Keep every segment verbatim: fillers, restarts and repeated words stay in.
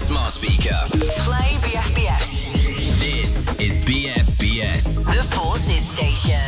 smart speaker. Play B F B S. This is B F B S. The Forces Station.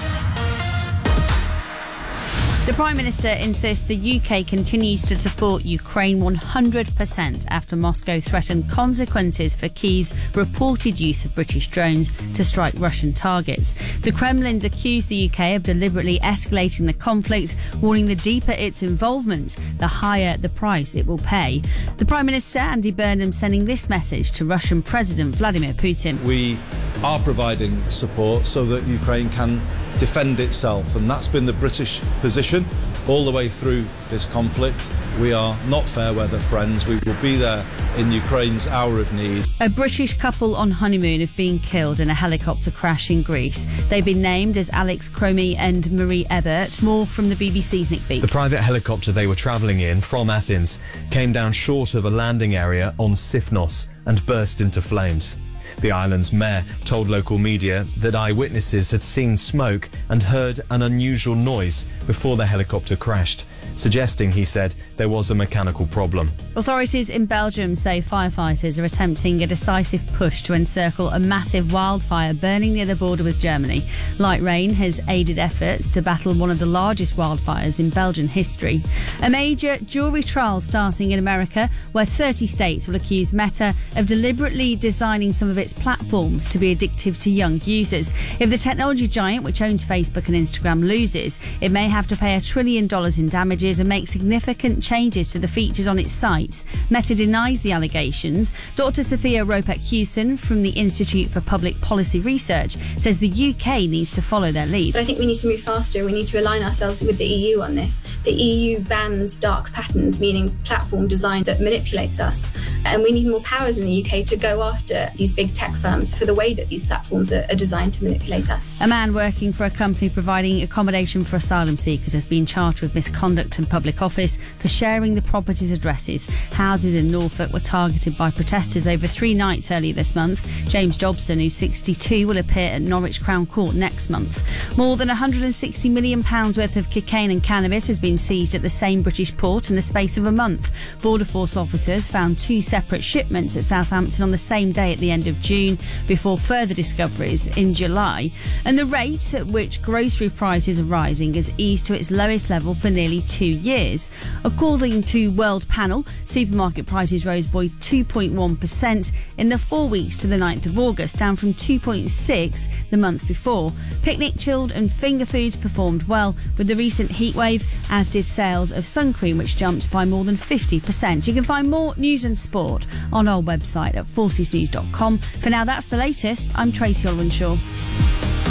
The Prime Minister insists the U K continues to support Ukraine one hundred percent after Moscow threatened consequences for Kyiv's reported use of British drones to strike Russian targets. The Kremlin's accused the U K of deliberately escalating the conflict, warning the deeper its involvement, the higher the price it will pay. The Prime Minister, Andy Burnham, sending this message to Russian President Vladimir Putin. We are providing support so that Ukraine can defend itself, and that's been the British position all the way through this conflict. We are not fair weather friends. We will be there in Ukraine's hour of need. A British couple on honeymoon have been killed in a helicopter crash in Greece. They've been named as Alex Cromie and Marie Ebert. More from the B B C's Nick Beak. The private helicopter they were travelling in from Athens came down short of a landing area on Sifnos and burst into flames. The island's mayor told local media that eyewitnesses had seen smoke and heard an unusual noise before the helicopter crashed, suggesting, he said, there was a mechanical problem. Authorities in Belgium say firefighters are attempting a decisive push to encircle a massive wildfire burning near the border with Germany. Light rain has aided efforts to battle one of the largest wildfires in Belgian history. A major jury trial starting in America, where thirty states will accuse Meta of deliberately designing some of its platforms to be addictive to young users. If the technology giant, which owns Facebook and Instagram, loses, it may have to pay a trillion dollars in damages and make significant changes to the features on its sites. Meta denies the allegations. Doctor Sophia Ropeck-Hewson from the Institute for Public Policy Research says the U K needs to follow their lead. But I think we need to move faster. We need to align ourselves with the E U on this. The E U bans dark patterns, meaning platform design that manipulates us. And we need more powers in the U K to go after these big tech firms for the way that these platforms are, are designed to manipulate us. A man working for a company providing accommodation for asylum seekers has been charged with misconduct in public office for sharing the property's addresses. Houses in Norfolk were targeted by protesters over three nights earlier this month. James Jobson, who's sixty-two, will appear at Norwich Crown Court next month. More than one hundred sixty million pounds worth of cocaine and cannabis has been seized at the same British port in the space of a month. Border Force officers found two separate shipments at Southampton on the same day at the end of June, before further discoveries in July. And the rate at which grocery prices are rising has eased to its lowest level for nearly two years. According to World Panel, supermarket prices rose by two point one percent in the four weeks to the ninth of August, down from two point six the month before. Picnic, chilled and finger foods performed well with the recent heatwave, as did sales of sun cream, which jumped by more than fifty percent. You can find more news and sport on our website at forces news dot com. For now, that's the latest. I'm Tracy Olwenshaw.